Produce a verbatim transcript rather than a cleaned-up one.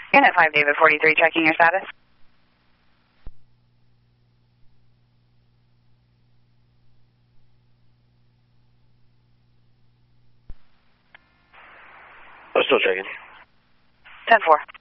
Unit five, David forty-three, checking your status. I'm still checking. ten four.